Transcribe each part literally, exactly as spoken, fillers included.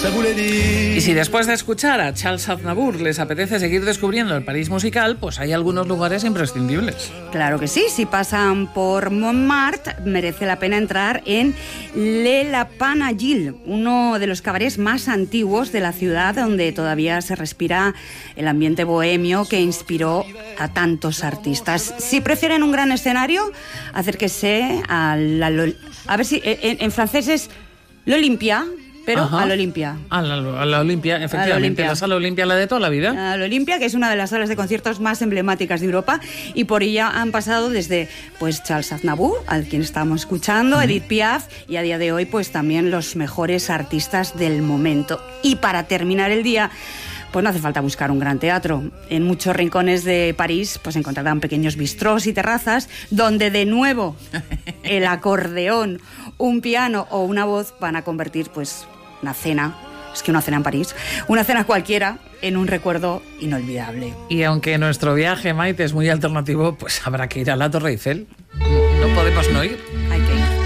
Y si después de escuchar a Charles Aznavour les apetece seguir descubriendo el París musical, pues hay algunos lugares imprescindibles. Claro que sí, si pasan por Montmartre merece la pena entrar en Le Lapin Agile, uno de los cabarets más antiguos de la ciudad, donde todavía se respira el ambiente bohemio que inspiró a tantos artistas. Si prefieren un gran escenario, acérquese a la... A ver si en, en francés es l'Olympia, pero Ajá. a l'Olympia. A la, a la Olympia, efectivamente. La, Olympia. la sala Olympia, la de toda la vida. A la Olympia, que es una de las salas de conciertos más emblemáticas de Europa, y por ella han pasado desde pues Charles Aznavour, al quien estábamos escuchando, uh-huh. Edith Piaf, y a día de hoy pues también los mejores artistas del momento. Y para terminar el día, pues no hace falta buscar un gran teatro. En muchos rincones de París pues encontrarán pequeños bistrós y terrazas donde de nuevo el acordeón, un piano o una voz van a convertir pues una cena, es que una cena en París, una cena cualquiera, en un recuerdo inolvidable. Y aunque nuestro viaje, Maite, es muy alternativo, pues habrá que ir a la Torre Eiffel. No podemos no ir. Hay que ir.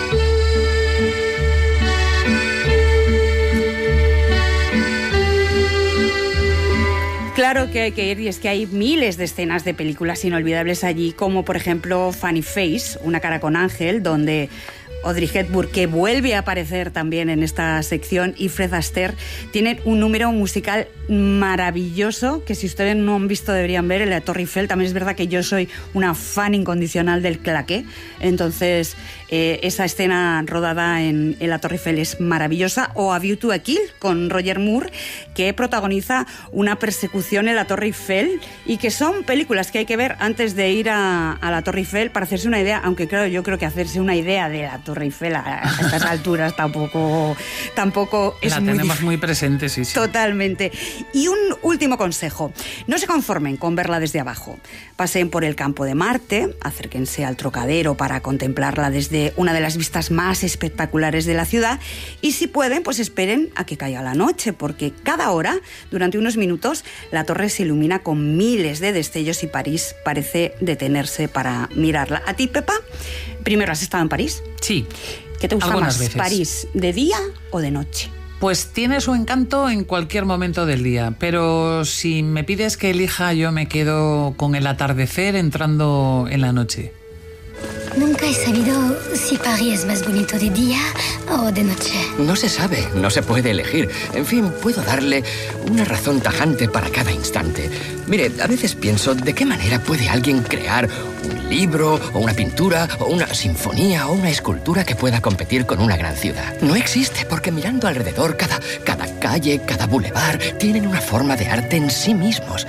Claro que hay que ir, y es que hay miles de escenas de películas inolvidables allí, como por ejemplo Funny Face, Una cara con ángel, donde Audrey Hepburn, que vuelve a aparecer también en esta sección, y Fred Astaire tienen un número musical maravilloso que si ustedes no han visto deberían ver en la Torre Eiffel. También es verdad que yo soy una fan incondicional del claqué, entonces eh, esa escena rodada en, en la Torre Eiffel es maravillosa. O A View to a Kill con Roger Moore, que protagoniza una persecución en la Torre Eiffel, y que son películas que hay que ver antes de ir a, a la Torre Eiffel para hacerse una idea, aunque claro, yo creo que hacerse una idea de la Torre Eiffel a, a estas alturas tampoco, tampoco es la muy tenemos difícil. Muy presente, sí, sí. Totalmente. Y un último consejo: no se conformen con verla desde abajo. Pasen por el Campo de Marte, acérquense al Trocadero para contemplarla desde una de las vistas más espectaculares de la ciudad, y si pueden, pues esperen a que caiga la noche, porque cada hora, durante unos minutos, la torre se ilumina con miles de destellos y París parece detenerse para mirarla. ¿A ti, Pepa? Primero, ¿has estado en París? Sí. ¿Qué te gusta más, veces. París, de día o de noche? Pues tiene su encanto en cualquier momento del día, pero si me pides que elija, yo me quedo con el atardecer entrando en la noche. Nunca he sabido si París es más bonito de día o de noche. No se sabe, no se puede elegir. En fin, puedo darle una razón tajante para cada instante. Mire, a veces pienso, ¿de qué manera puede alguien crear un libro, o una pintura, o una sinfonía, o una escultura que pueda competir con una gran ciudad? No existe, porque mirando alrededor, cada, cada calle, cada bulevar, tienen una forma de arte en sí mismos.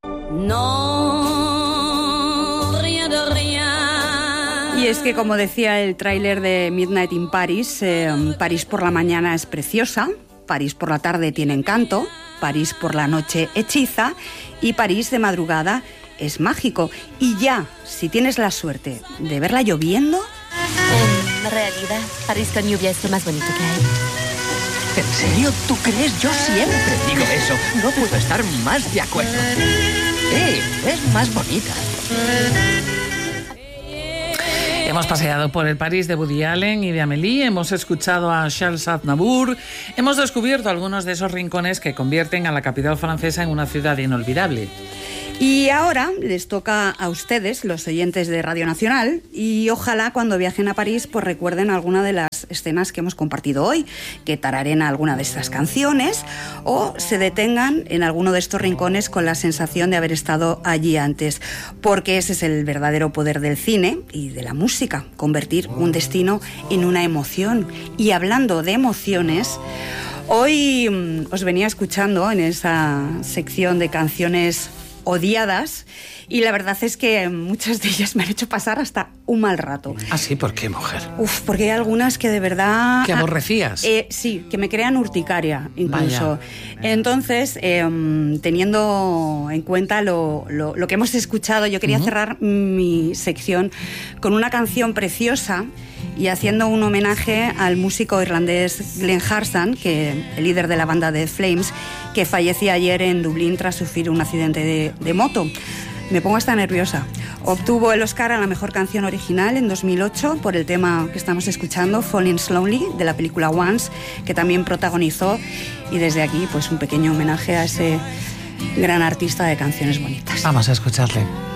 No, rien de rien. Y es que, como decía el tráiler de Midnight in Paris, eh, París por la mañana es preciosa, París por la tarde tiene encanto, París por la noche hechiza, y París de madrugada es mágico. Y ya, si tienes la suerte de verla lloviendo... En realidad, París con lluvia es lo más bonito que hay. ¿En serio? ¿Tú crees? Yo siempre digo eso. No puedo estar más de acuerdo. Sí, es más bonita. Hemos paseado por el París de Woody Allen y de Amélie, hemos escuchado a Charles Aznavour, hemos descubierto algunos de esos rincones que convierten a la capital francesa en una ciudad inolvidable. Y ahora les toca a ustedes, los oyentes de Radio Nacional, y ojalá cuando viajen a París pues recuerden alguna de las escenas que hemos compartido hoy, que tararen alguna de estas canciones o se detengan en alguno de estos rincones con la sensación de haber estado allí antes, porque ese es el verdadero poder del cine y de la música, convertir un destino en una emoción. Y hablando de emociones, hoy mmm, os venía escuchando en esa sección de canciones odiadas, y la verdad es que muchas de ellas me han hecho pasar hasta un mal rato. ¿Ah, sí? ¿Por qué, mujer? Uf, porque hay algunas que de verdad... ¿Que aborrecías? Eh, sí, que me crean urticaria, incluso. Vaya. Entonces, eh, teniendo en cuenta lo, lo, lo que hemos escuchado, yo quería uh-huh. cerrar mi sección con una canción preciosa y haciendo un homenaje al músico irlandés Glenn Harsan, que el líder de la banda The Flames, que fallecía ayer en Dublín tras sufrir un accidente de, de moto. Me pongo hasta nerviosa. Obtuvo el Oscar a la mejor canción original en dos mil ocho por el tema que estamos escuchando, Falling Slowly, de la película Once, que también protagonizó. Y desde aquí, pues un pequeño homenaje a ese gran artista de canciones bonitas. Vamos a escucharle.